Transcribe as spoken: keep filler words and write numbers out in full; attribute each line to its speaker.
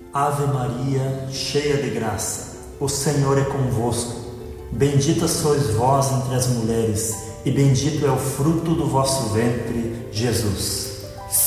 Speaker 1: Ave Maria, cheia de graça, o Senhor é convosco. Bendita sois vós entre as mulheres, e bendito é o fruto do vosso ventre, Jesus.